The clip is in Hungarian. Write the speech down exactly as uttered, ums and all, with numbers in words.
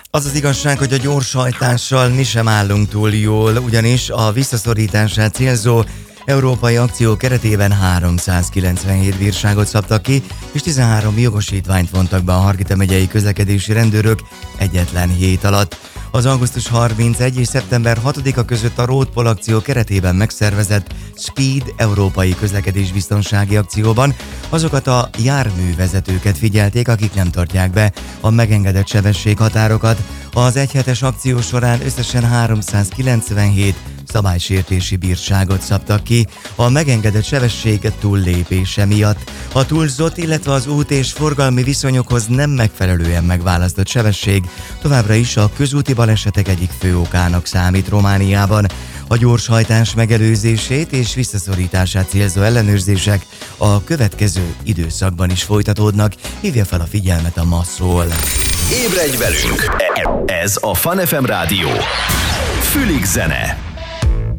Az az igazság, hogy a gyorshajtással mi sem állunk túl jól, ugyanis a visszaszorítását célzó európai akció keretében háromszázkilencvenhét bírságot szabtak ki, és tizenhárom jogosítványt vontak be a Hargita megyei közlekedési rendőrök egyetlen hét alatt. Az augusztus harmincegyedike és szeptember hatodika között a Roadpol akció keretében megszervezett Speed európai közlekedésbiztonsági akcióban azokat a járművezetőket figyelték, akik nem tartják be a megengedett sebességhatárokat. Az egyhetes akció során összesen háromszázkilencvenhét szabálysértési bírságot szabtak ki a megengedett sebesség túllépése miatt. A túlzott, illetve az út és forgalmi viszonyokhoz nem megfelelően megválasztott sebesség továbbra is a közúti balesetek egyik fő okának számít Romániában. A gyorshajtás megelőzését és visszaszorítását célzó ellenőrzések a következő időszakban is folytatódnak. Hívja fel a figyelmet a Ma Szól. Ébredj velünk! Ez a Fun ef em Rádió. Fülig zene.